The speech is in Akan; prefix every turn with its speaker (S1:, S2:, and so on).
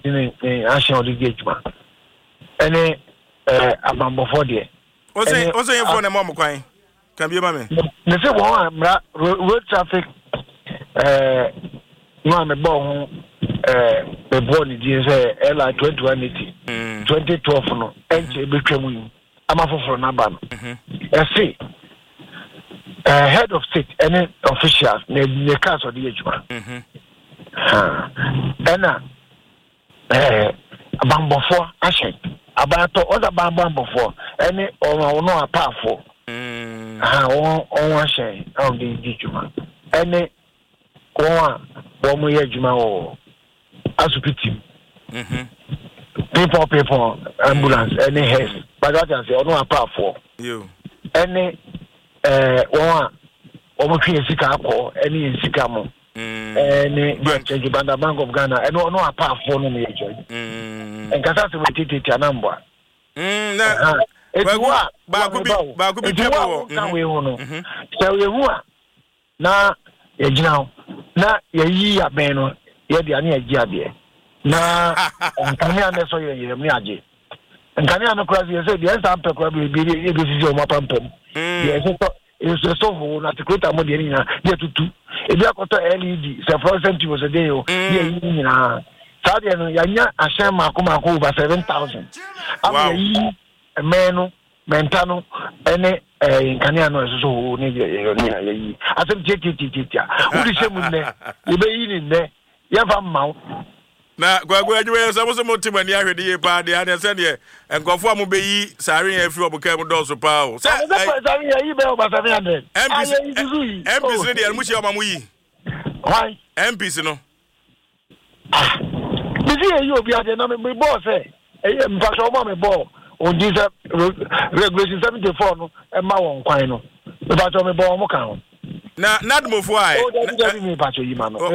S1: ni ahye odi di adwuma ene abambofo de
S2: o say you for na mom kwan can be ma me
S1: me say won amra road traffic no me bo ho be bo ni di say ela 2180 2012 no enche betwam yi amafoforo na ba no say head of state any officials ne cast of the adwuma ena abambofo ahye abato oda bambofo any ono apafo on ahye on the adwuma any one bomo ye adwuma o asupiti people ambulance any health but that say ono apafo
S2: you
S1: any one twe sika akọ any sika mo any Bank of Ghana and no apafo no me joy en kasa se wetiti anambwa
S2: na ba ku bi tebo
S1: na we ho no so we hu a na ye gina na ye yi aben no ye de ane agi ade na nkania na so ye me age nkania no kura ye say de ensa pekwa bi e be sisi o mapampam ye so so ho na tikreta mo de ni na ye tutu ebi akoto LED se fluorescent was a day o ye yi na sadia no yanya ahye mako over 7,000 am ye menu mentano ene nkania no so ho ne ye yi asem tititia udi shemu ne ebe yi ni ne ye fa mawo
S2: na gwagwa adwe so mo timani ahwede ye pa de ane se de enkofo am be yi sare ya fi obuka mu do so pa o se
S1: sare ya yi be o ba 700
S2: MPs de mu shi o ma mu yi
S1: why
S2: MPs no
S1: bizi yi obi ade na me boss e mpacho o ma me boss on this regulation 74 no e ma won kwan no mpacho me boss mo kan
S2: na nadmofo ai
S1: o de me mpacho yi ma no